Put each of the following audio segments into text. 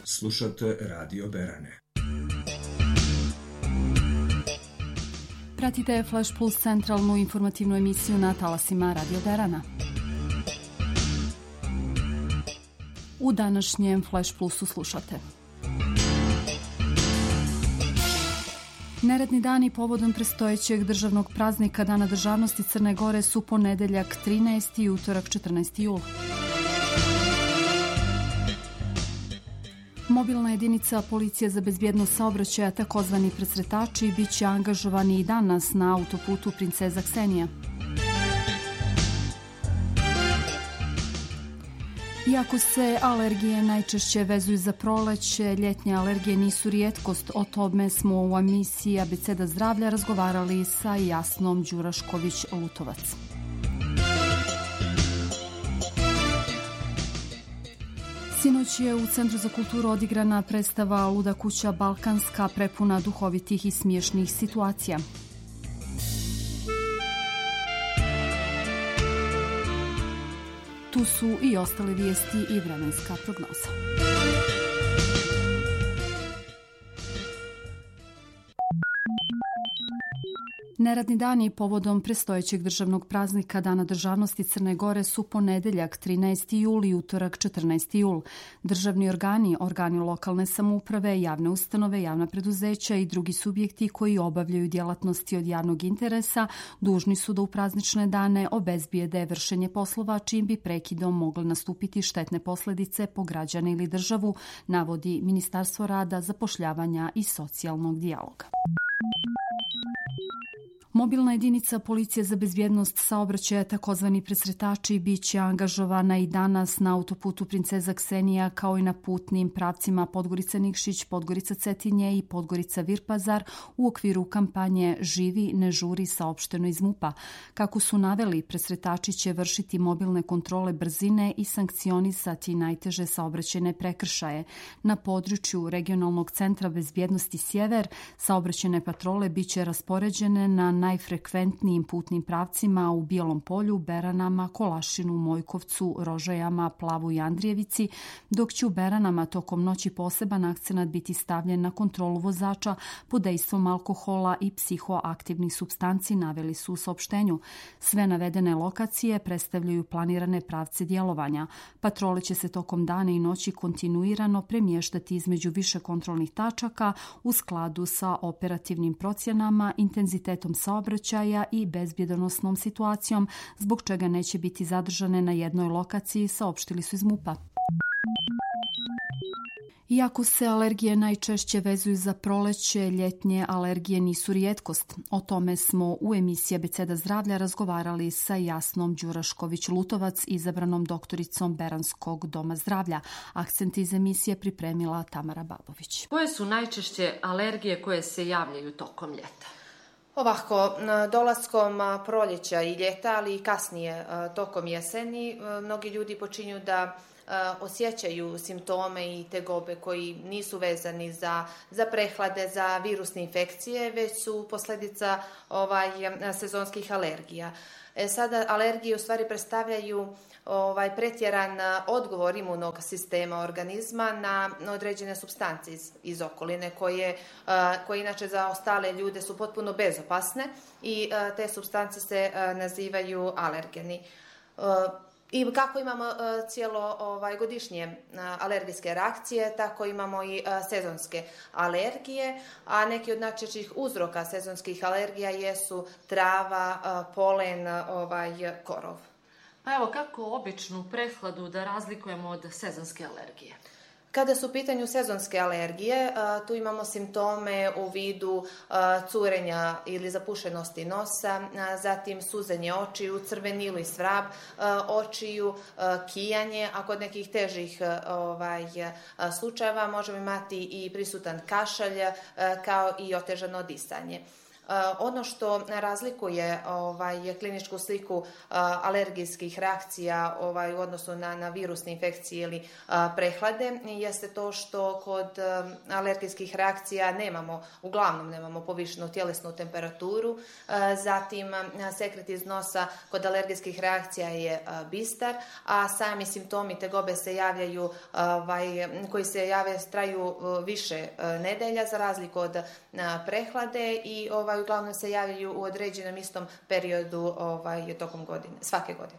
Slušate Radio Berane. Pratite Flash Plus centralnu informativnu emisiju na talasima Radio Berana. U današnjem Flash Plusu slušate. Neradni dani povodom predstojećeg državnog praznika Dana državnosti Crne Gore su ponedeljak 13. i utorak 14. jul. Mobilna jedinica Policije za bezbjednost saobraćaja, takozvani presretači, bit će angažovani i danas na autoputu Princeza Ksenija. Iako se alergije najčešće vezuju za proleće, ljetnje alergije nisu rijetkost. O tome smo u emisiji Abeceda zdravlja razgovarali sa Jasnom Đurašković-Lutovac. Sinoć je u Centru za kulturu odigrana predstava Luda kuća Balkanska, prepuna duhovitih i smiješnih situacija. Tu su i ostale vijesti i vremenska prognoza. Neradni dani povodom predstojećeg državnog praznika Dana državnosti Crne Gore su ponedeljak 13. jul i utorak 14. jul. Državni organi, organi lokalne samouprave, javne ustanove, javna preduzeća i drugi subjekti koji obavljaju djelatnosti od javnog interesa dužni su da u praznične dane obezbijede vršenje poslova čim bi prekidom mogle nastupiti štetne posljedice po građane ili državu, navodi Ministarstvo rada, zapošljavanja i socijalnog dijaloga. Mobilna jedinica Policije za bezbjednost saobraćaja, takozvani presretači, bit će angažovana i danas na autoputu Princeza Ksenija kao i na putnim pravcima Podgorica-Nikšić, Podgorica-Cetinje i Podgorica-Virpazar u okviru kampanje Živi, ne žuri, saopšteno iz MUP-a. Kako su naveli, presretači će vršiti mobilne kontrole brzine i sankcionisati najteže saobraćajne prekršaje. Na području Regionalnog centra bezbjednosti Sjever saobraćajne patrole bit će raspoređene na najfrekventnijim putnim pravcima u Bijelom Polju, Beranama, Kolašinu, Mojkovcu, Rožajama, Plavu i Andrijevici, dok će u Beranama tokom noći poseban akcenat biti stavljen na kontrolu vozača pod dejstvom alkohola i psihoaktivnih supstanci, naveli su u saopštenju. Sve navedene lokacije predstavljaju planirane pravce djelovanja. Patrole će se tokom dana i noći kontinuirano premještati između više kontrolnih tačaka u skladu sa operativnim procjenama, intenzitetom saobraćaja i bezbjedonosnom situacijom, zbog čega neće biti zadržane na jednoj lokaciji, saopštili su iz MUP-a. Iako se alergije najčešće vezuju za proleće, ljetnje alergije nisu rijetkost. O tome smo u emisiji Abeceda zdravlja razgovarali sa Jasnom Đurašković-Lutovac, izabranom doktoricom Beranskog doma zdravlja. Akcent iz emisije pripremila Tamara Babović. Koje su najčešće alergije koje se javljaju tokom ljeta? Ovako, dolaskom proljeća i ljeta, ali i kasnije tokom jeseni, mnogi ljudi počinju da osjećaju simptome i tegobe koji nisu vezani za prehlade, za virusne infekcije, već su posljedica sezonskih alergija. Sada alergije u stvari predstavljaju pretjeran odgovor imunog sistema organizma na određene supstance iz okoline koje inače za ostale ljude su potpuno bezopasne i te supstance se nazivaju alergeni. I kako imamo cijelo godišnje alergijske reakcije, tako imamo i sezonske alergije, a neki od najčešćih uzroka sezonskih alergija jesu trava, polen, korov. Pa evo, kako običnu prehladu da razlikujemo od sezonske alergije? Kada su u pitanju sezonske alergije, tu imamo simptome u vidu curenja ili zapušenosti nosa, zatim suzenje očiju, crvenilo i svrab očiju, kijanje, a kod nekih težih slučajeva možemo imati i prisutan kašalj kao i otežano disanje. Ono što razlikuje kliničku sliku alergijskih reakcija u odnosu na virusne infekcije ili prehlade jeste to što kod alergijskih reakcija uglavnom nemamo povišenu tjelesnu temperaturu, zatim sekret iz nosa kod alergijskih reakcija je bistar, a sami simptomi tegobe se javljaju koji se traju više nedelja za razliku od prehlade i uglavnom se javljaju u određenom istom periodu tokom godine, svake godine.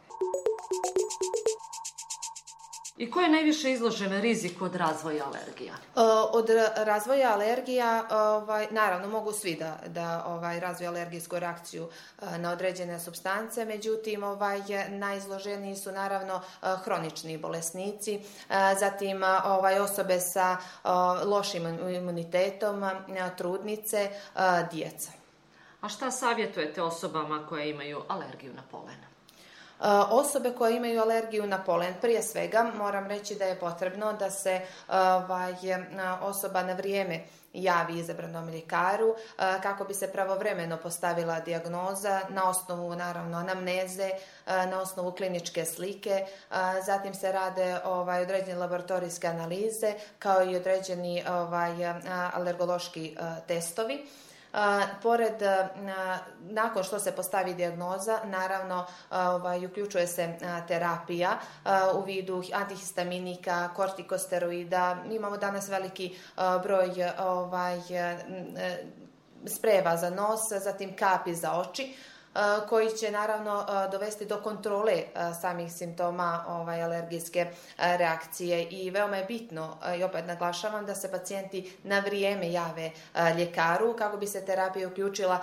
I ko je najviše izložen riziku od razvoja alergija? Od razvoja alergija, naravno, mogu svi da razviju alergijsku reakciju na određene supstance, međutim, najizloženiji su naravno hronični bolesnici, zatim osobe sa lošim imunitetom, trudnice, djeca. A šta savjetujete osobama koje imaju alergiju na polen? Osobe koje imaju alergiju na polen, prije svega moram reći da je potrebno da se osoba na vrijeme javi izabranom ljekaru kako bi se pravovremeno postavila dijagnoza na osnovu naravno anamneze, na osnovu kliničke slike, zatim se rade određene laboratorijske analize kao i određeni alergološki testovi. Nakon što se postavi dijagnoza, naravno uključuje se terapija u vidu antihistaminika, kortikosteroida. Imamo danas veliki broj sprejeva za nos, zatim kapi za oči, koji će naravno dovesti do kontrole samih simptoma alergijske reakcije i veoma je bitno, i opet naglašavam, da se pacijenti na vrijeme jave ljekaru kako bi se terapija uključila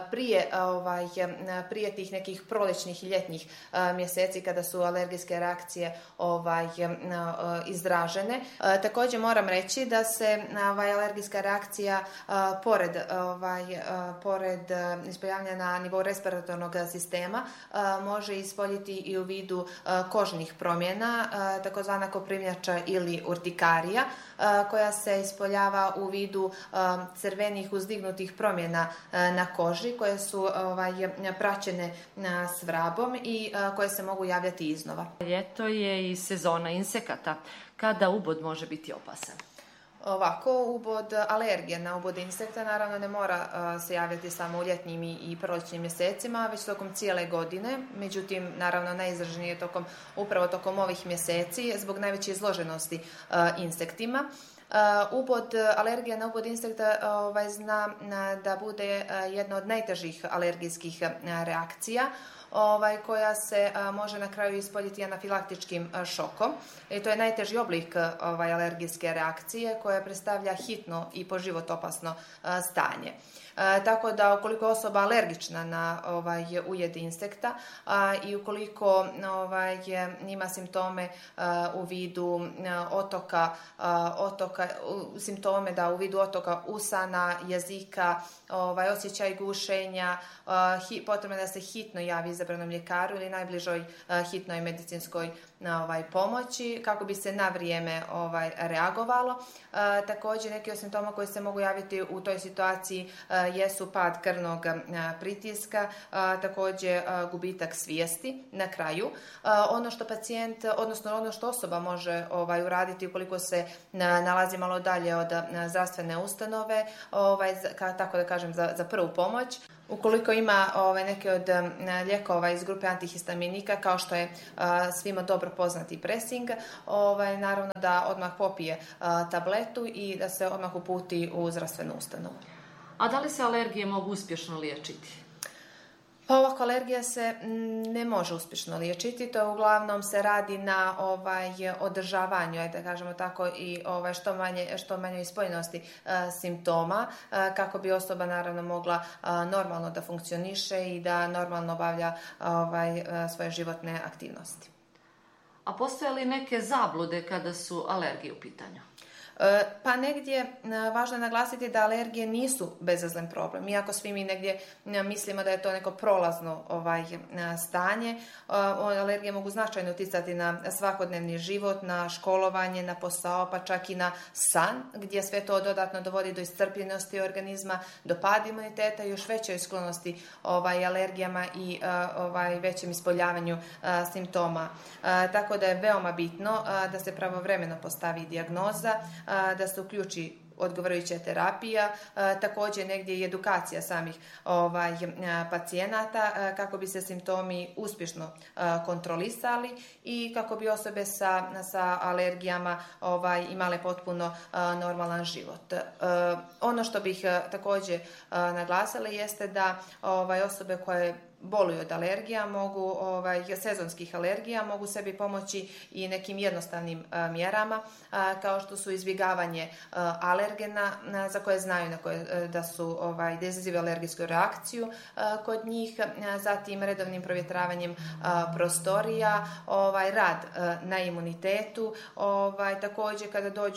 prije tih nekih prolećnih i ljetnih mjeseci kada su alergijske reakcije izražene. Također moram reći da se alergijska reakcija pored ispoljavanja na nivou respiratornog sistema može ispoljiti i u vidu kožnih promjena, takozvana koprivnjača ili urtikarija, koja se ispoljava u vidu crvenih uzdignutih promjena na koži koje su praćene s vrabom i koje se mogu javljati iznova. Ljeto je i sezona insekata. Kada ubod može biti opasan? Ovako, ubod alergije na ubod insekta naravno ne mora se javljati samo u ljetnim i proljećnim mjesecima, već tokom cijele godine. Međutim, naravno najizraženije je upravo tokom ovih mjeseci zbog najveće izloženosti insektima. Alergija na ubod insekta zna da bude jedna od najtežih alergijskih reakcija, koja se može na kraju ispoljiti anafilaktičkim šokom. I to je najteži oblik alergijske reakcije koja predstavlja hitno i po život opasno stanje. Tako da ukoliko je osoba alergična na ujed insekta i ukoliko ima simptome u vidu simptome da u vidu otoka usana, jezika, osjećaj gušenja, potrebno da se hitno javi izabranom ljekaru ili najbližoj hitnoj medicinskoj pomoći kako bi se na vrijeme reagovalo. Također neki od simptoma koji se mogu javiti u toj situaciji jesu pad krvnog pritiska, također gubitak svijesti na kraju. Ono što pacijent, odnosno ono što osoba može uraditi ukoliko se nalazi malo dalje od zdravstvene ustanove, tako da kažem za prvu pomoć. Ukoliko ima neke od lijekova iz grupe antihistaminika, kao što je svima dobro poznati Pressing, naravno da odmah popije tabletu i da se odmah uputi u zdravstvenu ustanovu. A da li se alergije mogu uspješno liječiti? Pa ovako, alergija se ne može uspješno liječiti, to uglavnom se radi na održavanju, da kažemo tako, i što manje ispoljenosti simptoma, kako bi osoba naravno mogla normalno da funkcioniše i da normalno obavlja svoje životne aktivnosti. A postoje li neke zablude kada su alergije u pitanju? Pa negdje važno je naglasiti da alergije nisu bezazlen problem. Iako svi mi negdje mislimo da je to neko prolazno stanje, alergije mogu značajno utjecati na svakodnevni život, na školovanje, na posao, pa čak i na san, gdje sve to dodatno dovodi do iscrpljenosti organizma, do pada imuniteta i još većoj sklonosti alergijama i većem ispoljavanju simptoma. Tako da je veoma bitno da se pravovremeno postavi dijagnoza, da se uključi odgovarajuća terapija, također negdje i edukacija samih pacijenata kako bi se simptomi uspješno kontrolisali i kako bi osobe sa alergijama imale potpuno normalan život. Ono što bih također naglasila jeste da osobe koje boluju od alergija, sezonskih alergija, mogu sebi pomoći i nekim jednostavnim mjerama, kao što su izbjegavanje alergena za koje znaju da izazivaju alergijsku reakciju kod njih, zatim redovnim provjetravanjem prostorija, rad na imunitetu, također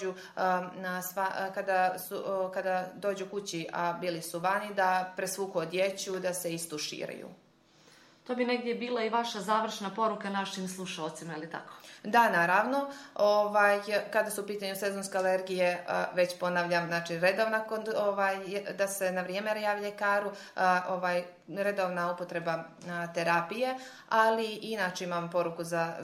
kada dođu kući, a bili su vani, da presvuku odjeću, da se istuširaju. To bi negdje bila i vaša završna poruka našim slušalcima, je li tako? Da, naravno. Kada su u pitanju sezonske alergije, već ponavljam, znači redovna, da se na vrijeme javi ljekaru, redovna upotreba terapije, ali inače imam poruku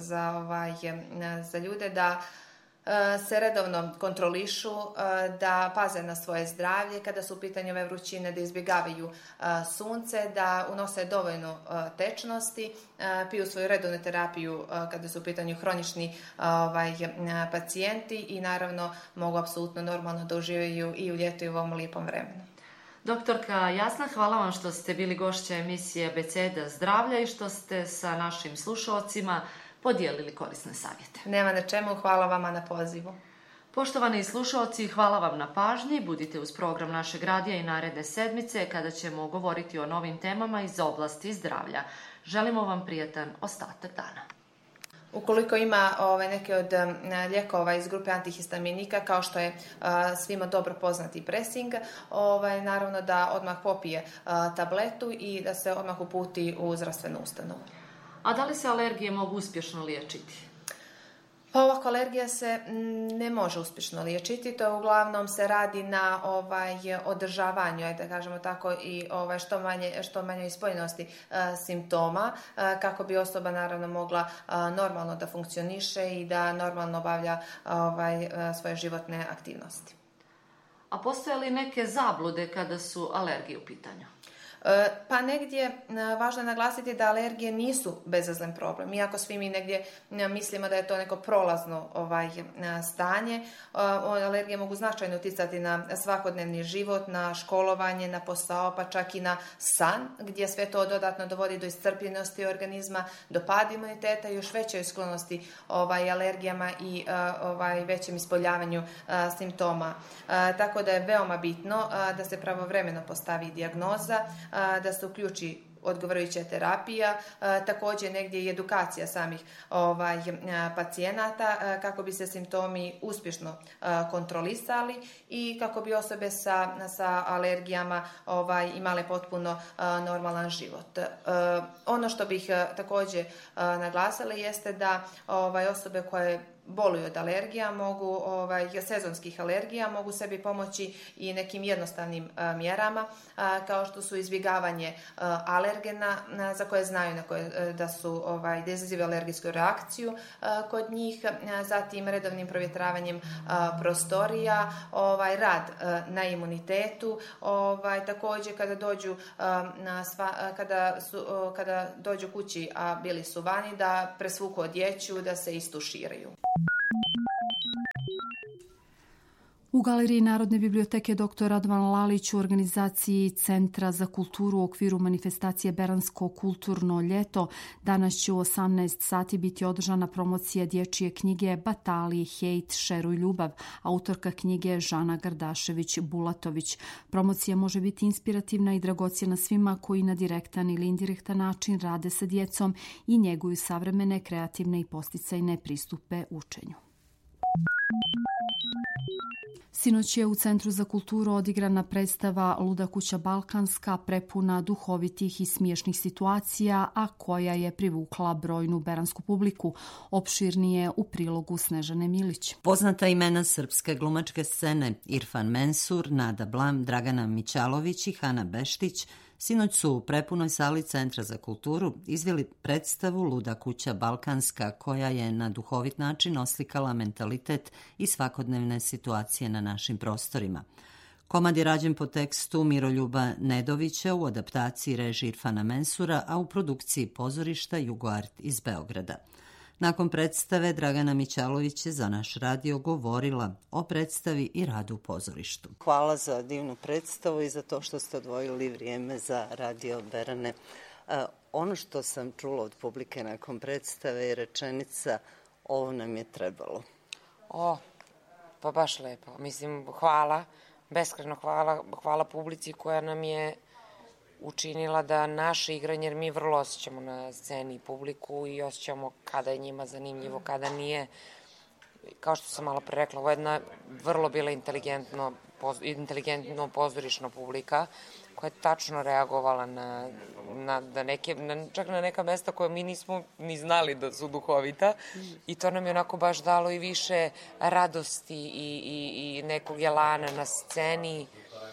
za ljude da se redovno kontrolišu, da paze na svoje zdravlje kada su u pitanju ove vrućine, da izbjegavaju sunce, da unose dovoljno tečnosti, piju svoju redovnu terapiju kada su u pitanju hronični pacijenti i naravno mogu apsolutno normalno da uživaju i u ljetu i u ovom lijepom vremenu. Doktorka Jasna, hvala vam što ste bili gošća emisije Abeceda zdravlja i što ste sa našim slušalcima podijelili korisne savjete. Nema na čemu, hvala vama na pozivu. Poštovani slušalci, hvala vam na pažnji. Budite uz program našeg radija i naredne sedmice kada ćemo govoriti o novim temama iz oblasti zdravlja. Želimo vam prijatan ostatak dana. Ukoliko ima neke od lijekova iz grupe antihistaminika, kao što je svima dobro poznati Pressing, naravno da odmah popije tabletu i da se odmah uputi u zdravstvenu ustanovu. A da li se alergije mogu uspješno liječiti? Pa ovako, alergija se ne može uspješno liječiti, to uglavnom se radi na održavanju, da kažemo tako, i što manje ispoljenosti simptoma, kako bi osoba naravno mogla normalno da funkcioniše i da normalno obavlja svoje životne aktivnosti. A postoje li neke zablude kada su alergije u pitanju? Pa negdje važno je naglasiti da alergije nisu bezazlen problem. Iako svi mi negdje mislimo da je to neko prolazno stanje, alergije mogu značajno utjecati na svakodnevni život, na školovanje, na posao, pa čak i na san, gdje sve to dodatno dovodi do iscrpljenosti organizma, do pada imuniteta i još većoj sklonosti alergijama i većem ispoljavanju simptoma. Tako da je veoma bitno da se pravovremeno postavi dijagnoza, da se uključi odgovarajuća terapija, također negdje i edukacija samih pacijenata kako bi se simptomi uspješno kontrolisali i kako bi osobe sa alergijama imale potpuno normalan život. Ono što bih također naglasila jeste da osobe koje boluju od alergija, sezonskih alergija, mogu sebi pomoći i nekim jednostavnim mjerama, kao što su izbjegavanje alergena za koje znaju da izazivaju alergijsku reakciju kod njih, zatim redovnim provjetravanjem prostorija, rad na imunitetu, također kada dođu kući, a bili su vani, da presvuku odjeću, da se istuširaju. U Galeriji Narodne biblioteke dr. Radovan Lalić u organizaciji Centra za kulturu u okviru manifestacije Beransko kulturno ljeto danas će u 18 sati biti održana promocija dječje knjige Batali, hejt, šeruj ljubav, autorka knjige Žana Gardašević-Bulatović. Promocija može biti inspirativna i dragocjena svima koji na direktan ili indirektan način rade sa djecom i njeguju savremene, kreativne i podsticajne pristupe učenju. Sinoć je u Centru za kulturu odigrana predstava Luda kuća Balkanska, prepuna duhovitih i smiješnih situacija, a koja je privukla brojnu beransku publiku. Opširnije u prilogu Snežane Milić. Poznata imena srpske glumačke scene Irfan Mensur, Nada Blam, Dragana Mićalović i Hana Beštić sinoć su u prepunoj sali Centra za kulturu izveli predstavu Luda kuća Balkanska, koja je na duhovit način oslikala mentalitet i svakodnevne situacije na našim prostorima. Komad je rađen po tekstu Miroljuba Nedovića u adaptaciji režije Irfana Mensura, a u produkciji pozorišta Jugoart iz Beograda. Nakon predstave, Dragana Mićalović je za naš radio govorila o predstavi i radu u pozorištu. Hvala za divnu predstavu i za to što ste odvojili vrijeme za Radio Berane. Ono što sam čula od publike nakon predstave je rečenica ovo nam je trebalo. Pa baš lepo. Mislim, hvala, beskrajno hvala publici koja nam je učinila da naše igranje, jer mi vrlo osjećamo na sceni publiku i osjećamo kada je njima zanimljivo, kada nije. Kao što sam malo pre rekla, ovo je jedna vrlo bila inteligentno pozorišna publika koja je tačno reagovala čak na neka mesta koja mi nismo ni znali da su duhovita i to nam je onako baš dalo i više radosti i nekog jelana na sceni.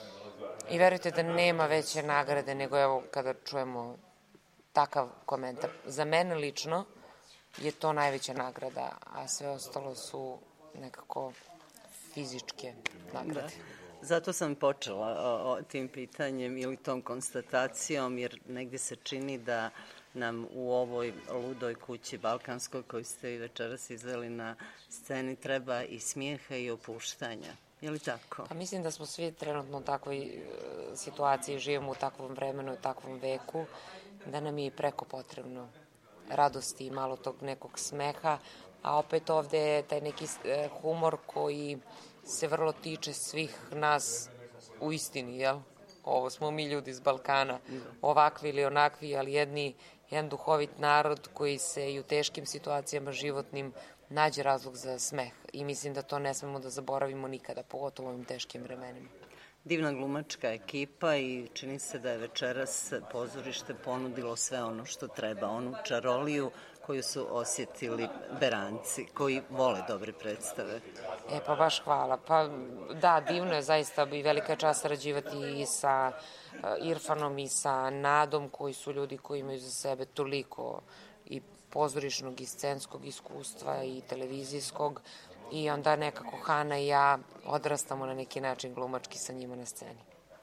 I verujte da nema veće nagrade nego evo kada čujemo takav komentar. Za mene lično je to najveća nagrada, a sve ostalo su nekako fizičke nagrade. Da. Zato sam počela tim pitanjem ili tom konstatacijom, jer negdje se čini da nam u ovoj ludoj kući Balkanskoj koju ste i večeras izveli na sceni treba i smijeha i opuštanja. Je li tako? Pa mislim da smo svi trenutno u takvoj situaciji, živimo u takvom vremenu, u takvom veku, da nam je i preko potrebno radosti i malo tog nekog smeha, a opet ovde je taj neki humor koji se vrlo tiče svih nas u istini, jel? Ovo smo mi ljudi iz Balkana, ovakvi ili onakvi, ali jedan duhovit narod koji se i u teškim situacijama životnim nađe razlog za smeh i mislim da to ne smemo da zaboravimo nikada, pogotovo u ovim teškim vremenima. Divna glumačka ekipa i čini se da je večeras pozorište ponudilo sve ono što treba, onu čaroliju koju su osjetili Beranci, koji vole dobre predstave. Pa baš hvala. Pa da, divno je zaista i velika čast sarađivati i sa Irfanom i sa Nadom, koji su ljudi koji imaju za sebe toliko i pozorišnog i scenskog iskustva i televizijskog i onda nekako Hana i ja odrastamo na neki način glumački sa njima na sceni.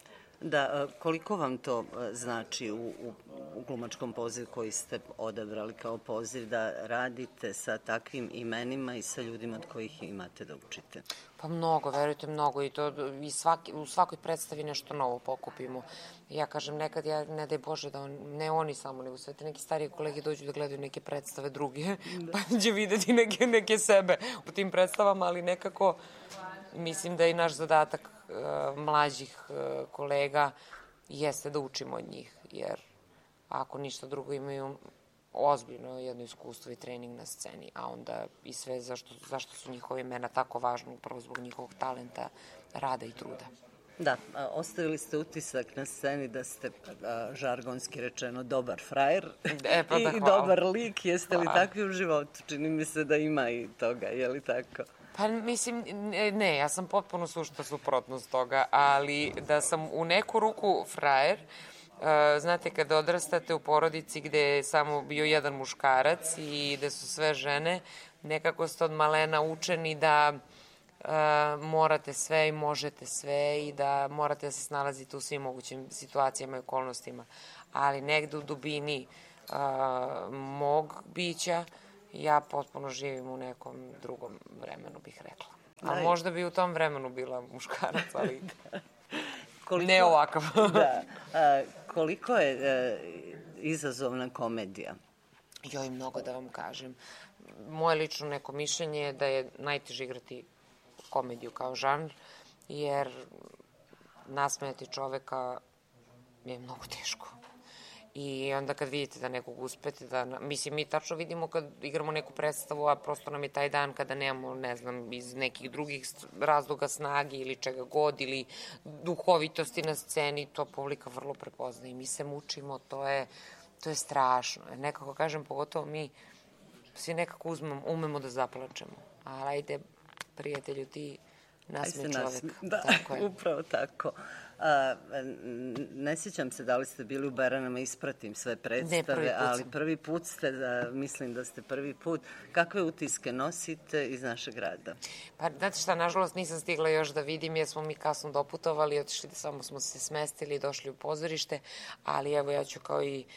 Da, koliko vam to znači u glumačkom pozivu koji ste odabrali kao poziv da radite sa takvim imenima i sa ljudima od kojih imate da učite? Pa mnogo, verujte, mnogo i to u svakoj predstavi nešto novo pokupimo. Ja kažem, nekad ne daj Bože da ne oni samo, nego sve te neki stariji kolege dođu da gledaju neke predstave druge, pa će videti neke sebe u tim predstavama, ali nekako mislim da je i naš zadatak mlađih kolega jeste da učimo od njih, jer ako ništa drugo imaju ozbiljno jedno iskustvo i trening na sceni, a onda i sve zašto su njihove imena tako važne, upravo zbog njihovog talenta, rada i truda. Da, ostavili ste utisak na sceni da ste, žargonski rečeno, dobar frajer i dobar lik. Jeste li takvi u životu? Čini mi se da ima i toga, je li tako? Pa mislim, ne, ja sam potpuno suprotnost toga, ali da sam u neku ruku frajer, znate, kada odrastate u porodici gde je samo bio jedan muškarac i gde su sve žene, nekako ste od malena učeni da morate sve i možete sve i da morate da se snalazite u svim mogućim situacijama i okolnostima. Ali negde u dubini mog bića ja potpuno živim u nekom drugom vremenu, bih rekla. A možda bi u tom vremenu bila muškarac, ali ne ovakav. Da. Koliko je izazovna komedija? Joj, mnogo da vam kažem. Moje lično neko mišljenje je da je najteže igrati komediju kao žanr, jer nasmejati čoveka je mnogo teško. I onda kad vidite da nekog uspete, mislim, mi tačno vidimo kad igramo neku predstavu, a prosto nam je taj dan kada nemamo, ne znam, iz nekih drugih razloga snage ili čega god, ili duhovitosti na sceni, to publika vrlo prepozna i mi se mučimo, to je strašno. Nekako kažem, pogotovo mi svi nekako umemo da zaplačemo. Ali ajde, prijatelju, ti nasmej čovek. Da, upravo tako. Ne sjećam se da li ste bili u Beranama, ispratim sve predstave, ali prvi put ste, mislim da ste prvi put. Kakve utiske nosite iz našeg grada? Pa, znate šta, nažalost nisam stigla još da vidim jer smo mi kasno doputovali, otišli, samo smo se smestili i došli u pozorište, ali evo ja ću kao i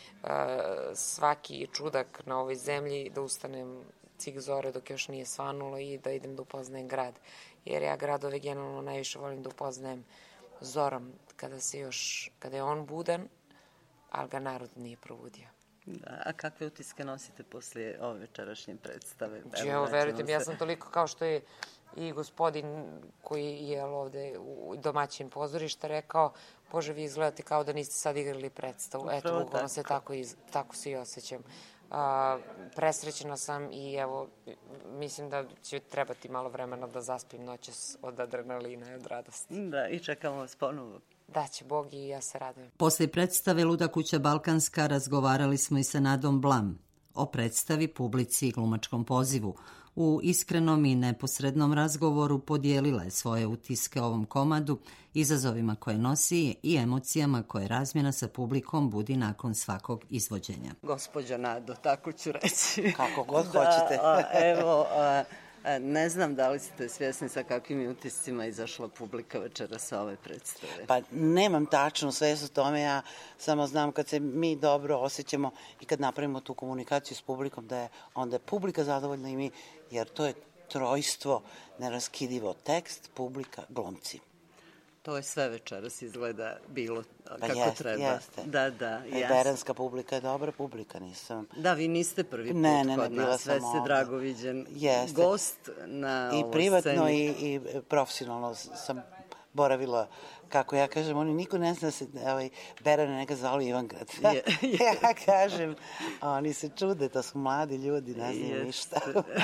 svaki čudak na ovoj zemlji da ustanem cik zore dok još nije svanulo i da idem da upoznajem grad. Jer ja gradove generalno najviše volim da upoznajem zorom, kada je on budan, ali ga narod nije probudio. Da, a kakve utiske nosite poslije ove večerašnje predstave? Evo, verujte mi, ja sam toliko kao što je i gospodin koji je ovde domaćin pozorišta rekao, Bože, vi izgledate kao da niste sad igrali predstavu. Eto, bukvalno se tako se i osjećam. Presrećena sam i evo, mislim da će trebati malo vremena da zaspim noćas od adrenalina i od radosti. Da, i čekamo vas ponovo. Da će Bog i ja se radujem. Posle predstave Luda kuća Balkanska razgovarali smo i sa Nadom Blam o predstavi, publici i glumačkom pozivu. U iskrenom i neposrednom razgovoru podijelila je svoje utiske o ovom komadu, izazovima koje nosi i emocijama koje razmjena sa publikom budi nakon svakog izvođenja. Gospođo Nado, tako ću reći. Kako god hoćete. Evo, ne znam da li ste svjesni sa kakvim utiscima izašla publika večera sa ove predstave. Pa nemam tačno svest o tome, ja samo znam kad se mi dobro osjećamo i kad napravimo tu komunikaciju s publikom da je onda je publika zadovoljna i mi, jer to je trojstvo neraskidivo, tekst, publika, glumci. To je sve večeras izgleda bilo pa kako treba. Jeste. Da, jasno. Beranska publika je dobra publika, nisam... Da, vi niste prvi put kod nas, sve ste dragoviđen gost na ovoj sceni. I privatno i profesionalno sam boravila, kako ja kažem, oni niko ne zna da se Berane neka zvali Ivangrad. Ja kažem, oni se čude, to su mladi ljudi, ne znaju ništa.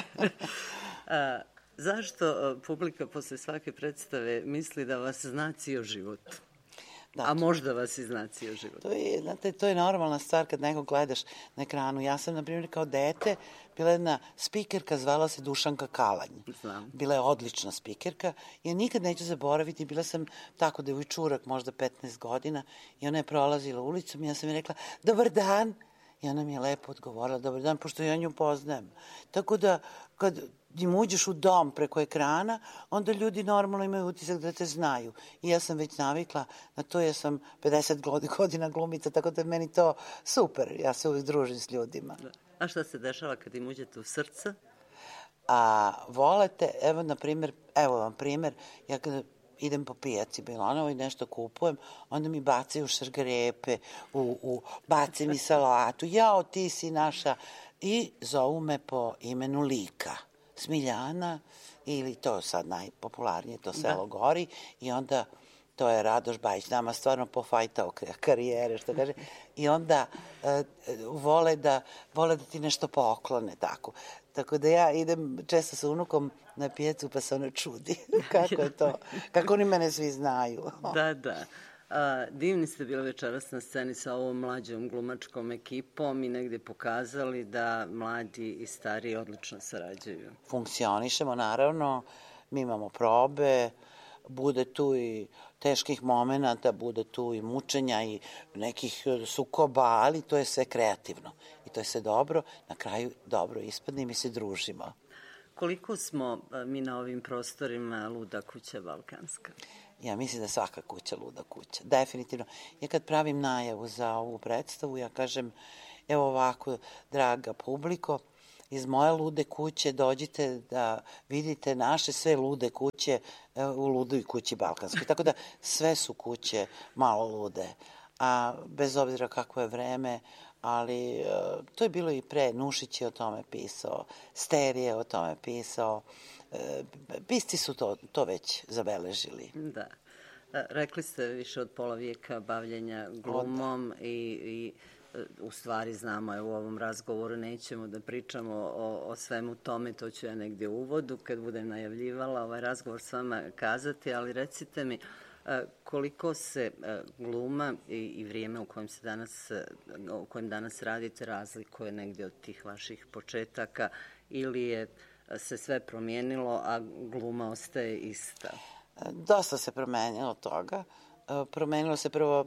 Zašto publika posle svake predstave misli da vas zna cijel život? A možda vas i zna cijel život? To je normalna stvar kad nekog gledaš na ekranu. Ja sam, na primjer, kao dete bila jedna spikerka, zvala se Dušanka Kalanj. Znam. Bila je odlična spikerka i ja nikad neću zaboraviti. Bila sam tako devojčurak, možda 15 godina i ona je prolazila ulicom i ja sam je rekla, dobar dan. I ona mi je lepo odgovorila, dobar dan, pošto ja nju poznajem. Tako da, kad im uđeš u dom preko ekrana, onda ljudi normalno imaju utisak da te znaju. I ja sam već navikla na to, ja sam 50 godina glumica, tako da je meni to super. Ja se uvijek družim s ljudima. A šta se dešava kad im uđete u srce? Volete, evo vam primjer, ja kada idem po pijaci Bilanovo i nešto kupujem, onda mi bacaju šargarepe, bace mi salatu, jao ti si naša, i zovu me po imenu lika. Smiljana, ili to sad najpopularnije, to selo Gori, i onda to je Radoš Bajić, nama stvarno pofajtao karijere, što kaže, i onda vole da ti nešto poklone, tako. Tako da ja idem često sa unukom na pijacu pa se ona čudi kako je to, kako oni mene svi znaju. Da. Divni ste bili večeras na sceni sa ovom mlađom glumačkom ekipom i negdje pokazali da mladi i stariji odlično sarađuju. Funkcionišemo, naravno, mi imamo probe, bude tu i teških momenata, bude tu i mučenja i nekih sukoba, ali to je sve kreativno i to je sve dobro, na kraju dobro ispadne i mi se družimo. Koliko smo mi na ovim prostorima Luda kuća Balkanska? Ja mislim da je svaka kuća luda kuća, definitivno. Ja kad pravim najavu za ovu predstavu, ja kažem, evo ovako, draga publiko, iz moje lude kuće dođite da vidite naše sve lude kuće u Ludoj kući Balkanskoj. Tako da sve su kuće malo lude, a bez obzira kako je vreme, ali to je bilo i pre. Nušić je o tome pisao, Ster je o tome pisao, pisci su to već zabeležili. Da. Rekli ste više od pola vijeka bavljenja glumom i u stvari znamo, u ovom razgovoru nećemo da pričamo o svemu tome, to ću ja negdje u uvodu kad budem najavljivala ovaj razgovor s vama kazati, ali recite mi koliko se gluma i vrijeme u kojem danas radite razlikuje negdje od tih vaših početaka ili je se sve promijenilo, a gluma ostaje ista? Dosta se promenilo toga. Promenilo se prvo,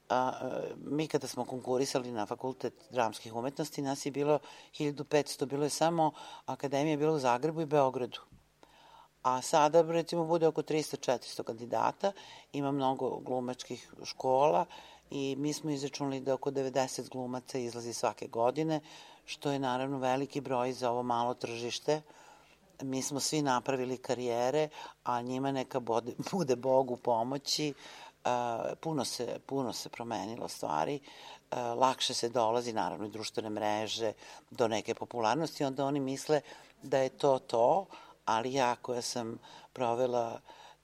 mi kada smo konkurisali na Fakultet dramskih umetnosti, nas je bilo 1500, bilo je samo akademija bila u Zagrebu i Beogradu. A sada, recimo, bude oko 300-400 kandidata, ima mnogo glumačkih škola i mi smo izračunali da oko 90 glumaca izlazi svake godine, što je naravno veliki broj za ovo malo tržište. Mi smo svi napravili karijere, a njima neka bude Bog u pomoći. Puno se promenilo stvari, lakše se dolazi, naravno i društvene mreže, do neke popularnosti, onda oni misle da je to, ali ja koja sam provela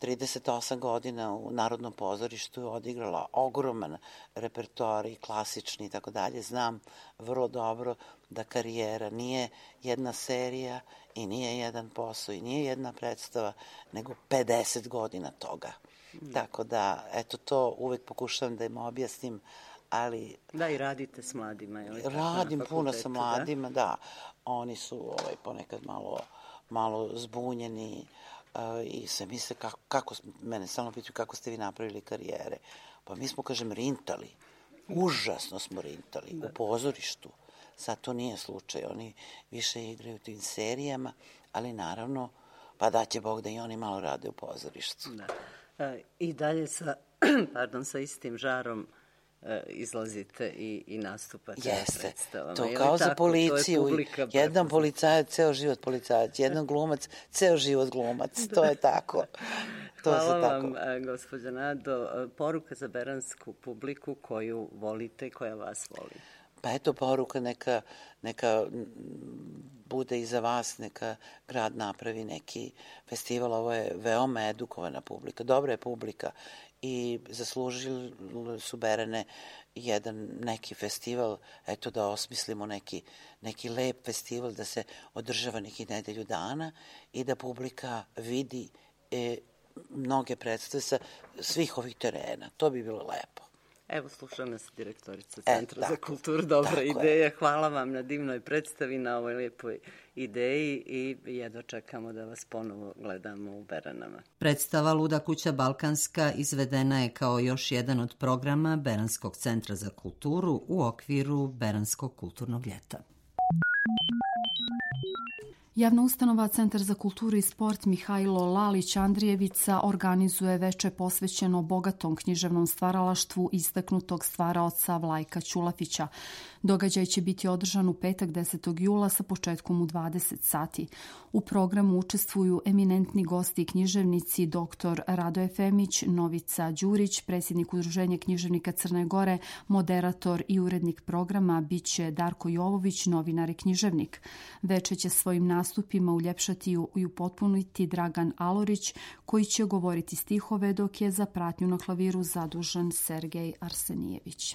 38 godina u Narodnom pozorištu, odigrala ogroman repertoar i klasični i tako dalje, znam vrlo dobro da karijera nije jedna serija i nije jedan posao i nije jedna predstava, nego 50 godina toga. Tako da, eto, to uvek pokušavam da im objasnim, ali... Da, i radite s mladima, je li tako? Radim puno sa mladima, da. Oni su ponekad malo zbunjeni i se misle mene samo pitaju kako ste vi napravili karijere. Pa mi smo, kažem, rintali. Užasno smo rintali u pozorištu. Sad to nije slučaj. Oni više igraju u tim serijama, ali naravno, pa daće Bog da i oni malo rade u pozorištu. Da. I dalje sa istim žarom izlazite i nastupate. Jeste, to kao za policiju. Jedan policajac, ceo život policajac. Jedan glumac, ceo život glumac. To je tako. Hvala vam, gospođa Nado. Poruka za beransku publiku koju volite i koja vas voli. Pa eto, poruka neka bude i za vas, neka grad napravi neki festival. Ovo je veoma edukovana publika, dobra je publika i zaslužili su Berane neki festival, eto da osmislimo neki lep festival, da se održava nekih nedelju dana i da publika vidi mnoge predstave sa svih ovih terena. To bi bilo lepo. Evo, sluša nas direktorica Centra za kulturu. Dobra ideja. Hvala vam na divnoj predstavi, na ovoj lijepoj ideji i jedva čekamo da vas ponovo gledamo u Beranama. Predstava Luda kuća Balkanska izvedena je kao još jedan od programa Beranskog centra za kulturu u okviru Beranskog kulturnog ljeta. Javna ustanova Centar za kulturu i sport Mihajlo Lalić Andrijevica organizuje veče posvećeno bogatom književnom stvaralaštvu istaknutog stvaraoca Vlajka Ćulafića. Događaj će biti održan u petak 10. jula sa početkom u 20 sati. U programu učestvuju eminentni gosti i književnici dr. Radoje Femić, Novica Đurić, predsjednik Udruženja književnika Crne Gore, moderator i urednik programa biće Darko Jovović, novinar i književnik. Veče će svojim nastupima uljepšati i upotpuniti Dragan Alorić, koji će govoriti stihove, dok je za pratnju na klaviru zadužen Sergej Arsenijević.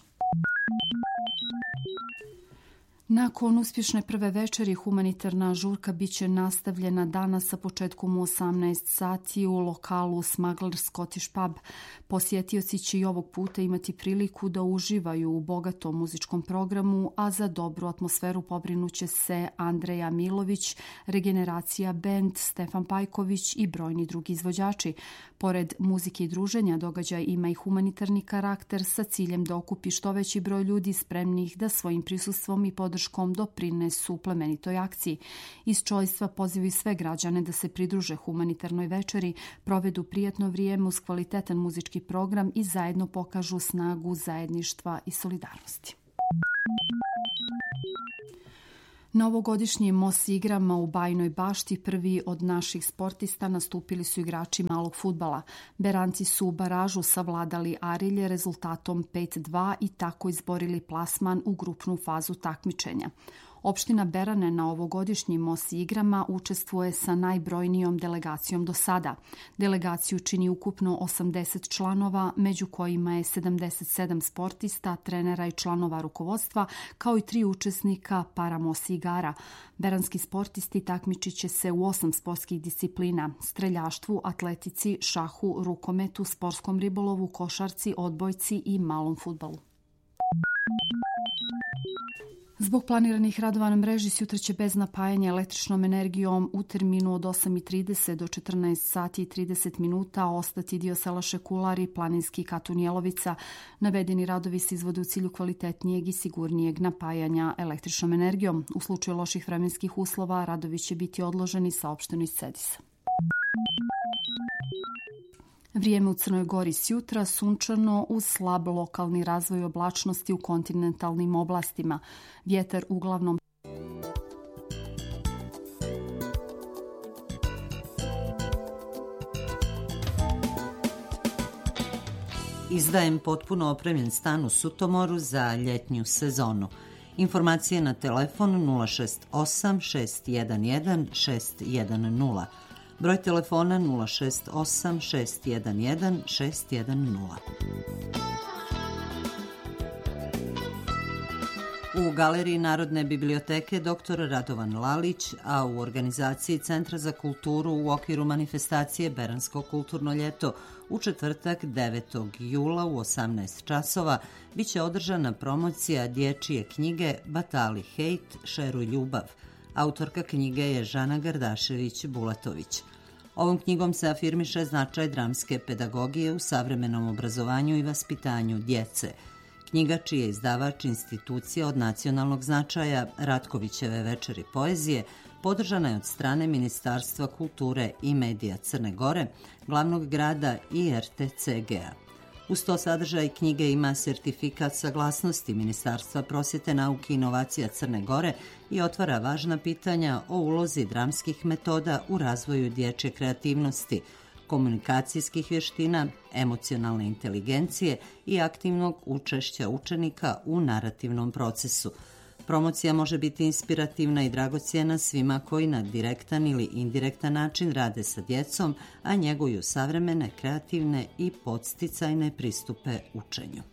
Nakon uspješne prve večeri, humanitarna žurka biće nastavljena danas sa početkom u 18 sati u lokalu Smuggler Scottish Pub. Posjetioci će i ovog puta imati priliku da uživaju u bogatom muzičkom programu, a za dobru atmosferu pobrinuće se Andreja Milović, Regeneracija band, Stefan Pajković i brojni drugi izvođači. Pored muzike i druženja, događaj ima i humanitarni karakter sa ciljem da okupi što veći broj ljudi spremnih da svojim prisustvom i podrškom doprinesu plemenitoj akciji. Iz čojstva pozivaju sve građane da se pridruže humanitarnoj večeri, provedu prijatno vrijeme uz kvalitetan muzički program i zajedno pokažu snagu zajedništva i solidarnosti. Na ovogodišnjim MOS igrama u Bajnoj Bašti prvi od naših sportista nastupili su igrači malog fudbala. Beranci su u baražu savladali Arilje rezultatom 5-2 i tako izborili plasman u grupnu fazu takmičenja. Opština Berane na ovogodišnjim MOS igrama učestvuje sa najbrojnijom delegacijom do sada. Delegaciju čini ukupno 80 članova, među kojima je 77 sportista, trenera i članova rukovodstva, kao i 3 učesnika para-MOS igara. Beranski sportisti takmičit će se u 8 sportskih disciplina: streljaštvu, atletici, šahu, rukometu, sportskom ribolovu, košarci, odbojci i malom fudbalu. Zbog planiranih radova na mreži sutra će bez napajanja električnom energijom u terminu od 8:30 do 14 sati i 30 minuta ostati dio sela Šekular i planinski Katun Jelovica. Navedeni radovi se izvode u cilju kvalitetnijeg i sigurnijeg napajanja električnom energijom. U slučaju loših vremenskih uslova radovi će biti odloženi, saopšteno iz CEDIS-a. Vrijeme u Crnoj Gori sjutra sunčano uz slab lokalni razvoj oblačnosti u kontinentalnim oblastima. Vjetar uglavnom Izdajem potpuno opremljen stan u Sutomoru za ljetnju sezonu. Informacije na telefon 068 611 610. Broj telefona 068 611 610. U Galeriji Narodne biblioteke dr. Radovan Lalić, a u organizaciji Centra za kulturu u okviru manifestacije Beransko kulturno ljeto u četvrtak 9. jula u 18 časova biće održana promocija dječje knjige Batali hejt, šeruj ljubav. Autorka knjige je Žana Gardašević-Bulatović. Ovom knjigom se afirmiše značaj dramske pedagogije u savremenom obrazovanju i vaspitanju djece. Knjiga, čiji je izdavač institucija od nacionalnog značaja Ratkovićeve večeri poezije, podržana je od strane Ministarstva kulture i medija Crne Gore, glavnog grada i RTCG-a. Uz to sadržaj knjige ima sertifikat saglasnosti Ministarstva prosvjete, nauke i inovacija Crne Gore i otvara važna pitanja o ulozi dramskih metoda u razvoju dječje kreativnosti, komunikacijskih vještina, emocionalne inteligencije i aktivnog učešća učenika u narativnom procesu. Promocija može biti inspirativna i dragocjena svima koji na direktan ili indirektan način rade sa djecom, a njeguju savremene, kreativne i podsticajne pristupe učenju.